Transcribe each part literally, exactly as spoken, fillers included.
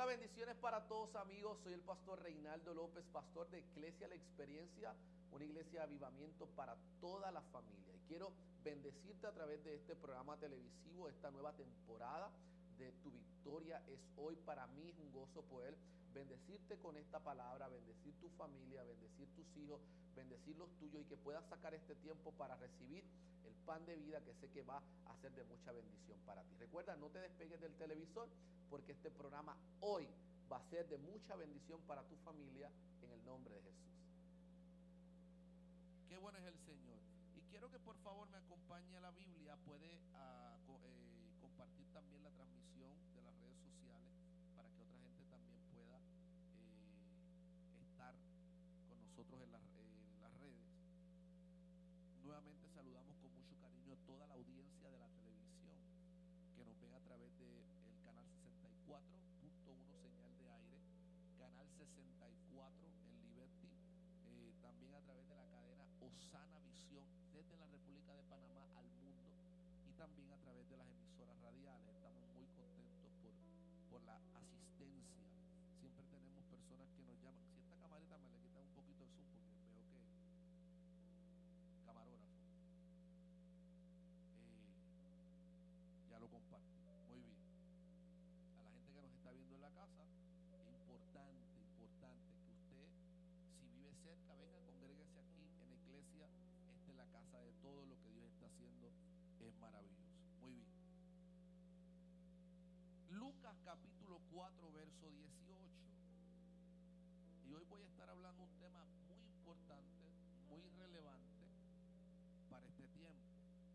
Hola, bendiciones para todos, amigos. Soy el pastor Reinaldo López, pastor de Iglesia La Experiencia, una iglesia de avivamiento para toda la familia. Y quiero bendecirte a través de este programa televisivo, esta nueva temporada de Tu Victoria es Hoy. Para mí es un gozo poder bendecirte con esta palabra, bendecir tu familia, bendecir tus hijos, bendecir los tuyos, y que puedas sacar este tiempo para recibir el pan de vida que sé que va a ser de mucha bendición para ti. Recuerda, no te despegues del televisor, porque este programa hoy va a ser de mucha bendición para tu familia, en el nombre de Jesús. Qué bueno es el Señor. Y quiero que por favor me acompañe a la Biblia. Puede uh, co eh, compartir también la transmisión de las redes sociales para que otra gente también pueda eh, estar con nosotros en, la, en las redes. Nuevamente saludamos con mucho cariño a toda la audiencia de la televisión que nos ven a través del canal sesenta y cuatro punto uno señal de aire, canal sesenta y cuatro en Liberty. Eh, también a través de la cadena Osana Visión desde la República de Panamá al mundo, y también a través de las emisoras radiales. Estamos muy contentos por, por la asistencia. Siempre tenemos personas que nos llaman. Si esta camarita me le quita un poquito el zoom, porque veo que camarógrafo eh, ya lo compartí. Muy bien. A la gente que nos está viendo en la casa, es importante, importante que usted, si vive cerca, venga, congréguese aquí en la iglesia. Esta es la casa de todo. Lo que Dios está haciendo es maravilloso. Muy bien. Lucas capítulo cuatro, verso dieciocho. Y hoy voy a estar hablando un tema muy importante, muy relevante para este tiempo.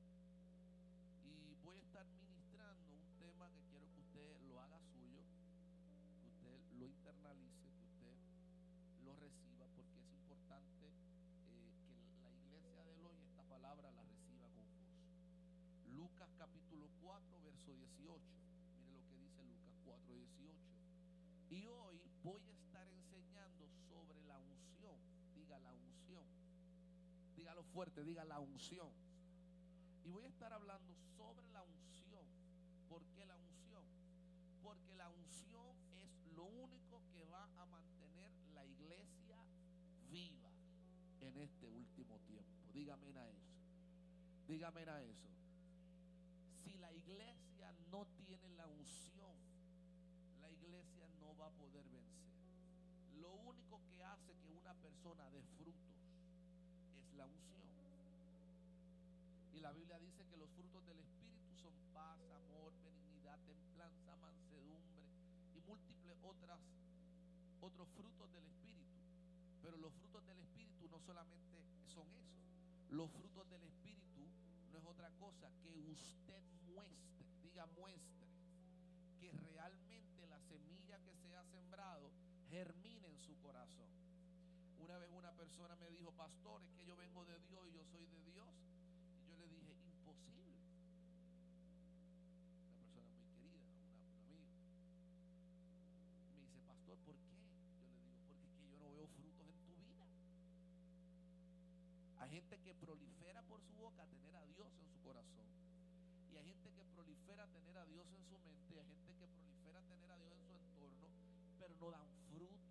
Y voy a estar ministrando un tema que quiero que usted lo haga suyo, que usted lo internalice, que usted lo reciba, porque es importante eh, que la iglesia de hoy esta palabra la reciba con gozo. Lucas capítulo cuatro, verso dieciocho. Mire lo que dice Lucas cuatro, dieciocho. Y hoy voy a estar enseñando sobre la unción. Diga la unción. Dígalo fuerte, diga la unción. Y voy a estar hablando sobre la unción. ¿Por qué la unción? Porque la unción es lo único que va a mantener la iglesia viva en este último tiempo. Dígame a eso. Dígame a eso. Si la iglesia no tiene la unción, la iglesia no va a poder vencer. Lo único que hace que una persona dé frutos es la unción. Y la Biblia dice que los frutos del Espíritu son paz, amor, benignidad, templanza, mansedumbre y múltiples otras otros frutos del Espíritu. Pero los frutos del Espíritu no solamente son eso. Los frutos del Espíritu no es otra cosa que usted muestre, diga muestre, que realmente la semilla que se ha sembrado germine en su corazón. Una vez una persona me dijo: pastor, es que yo vengo de Dios y yo soy de Dios. Yo le dije: imposible. Una persona muy querida, una, un amigo. Me dice: pastor, ¿por qué? Yo le digo: porque es que yo no veo frutos en tu vida. Hay gente que prolifera por su boca a tener a Dios en su corazón, y hay gente que prolifera a tener a Dios en su mente, y hay gente que prolifera a tener a Dios en su entorno, pero no dan fruto.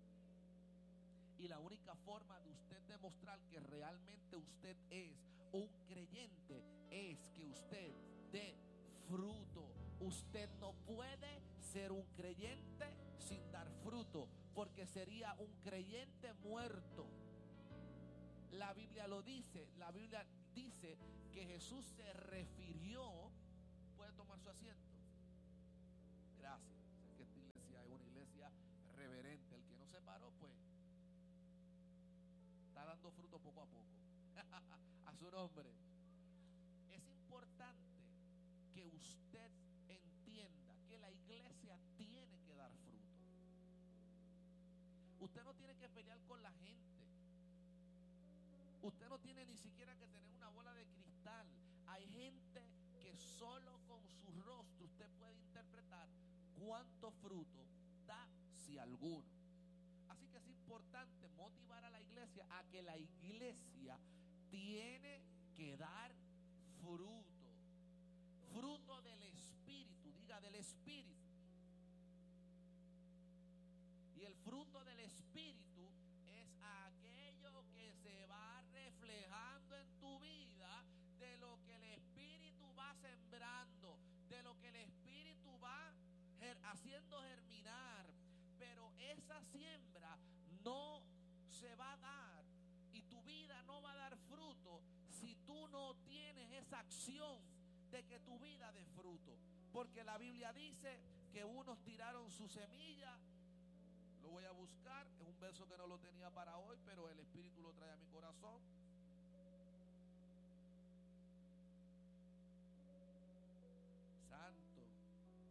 Y la única forma de usted demostrar que realmente usted es un creyente es que usted dé fruto. Usted no puede ser un creyente sin dar fruto, porque sería un creyente muerto. La Biblia lo dice. La Biblia dice que Jesús se refirió. ¿Puede tomar su asiento? Gracias. Sé que esta iglesia es una iglesia reverente. El que no se paró, pues está dando fruto poco a poco. A su nombre. Es importante que usted entienda que la iglesia tiene que dar fruto. Usted no tiene que pelear con la gente. Usted no tiene ni siquiera que tener una bola de cristal. Hay gente que solo con su rostro usted puede interpretar cuánto fruto da, si alguno. Así que es importante motivar a la iglesia a que la iglesia tiene que dar fruto. Fruto del Espíritu, diga del Espíritu. espíritu es aquello que se va reflejando en tu vida de lo que el espíritu va sembrando, de lo que el espíritu va ger- haciendo germinar. Pero esa siembra no se va a dar y tu vida no va a dar fruto si tú no tienes esa acción de que tu vida dé fruto. Porque la Biblia dice que unos tiraron su semilla. Lo voy a buscar, es un verso que no lo tenía para hoy, pero el Espíritu lo trae a mi corazón.